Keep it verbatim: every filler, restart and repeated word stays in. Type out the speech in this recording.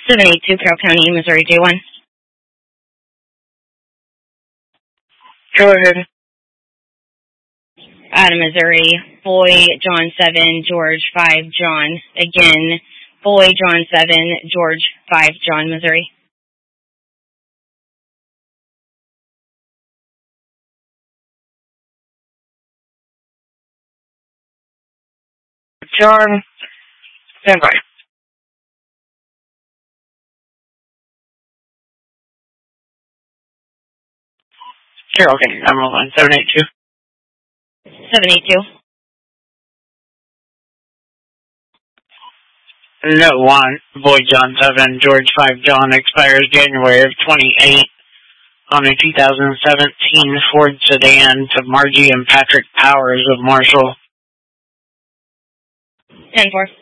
seven eight two, Carroll County, Missouri, J one. Go ahead. Out of Missouri, Boy, John seven, George five, John. Again, Boy, John seven, George five, John, Missouri. John, stand by. Carroll County, I'm on line seven eight two. seven eight two. No one, Boy John seven, George five, John expires January of twenty-eight on a two thousand seventeen Ford sedan to Margie and Patrick Powers of Marshall. ten four.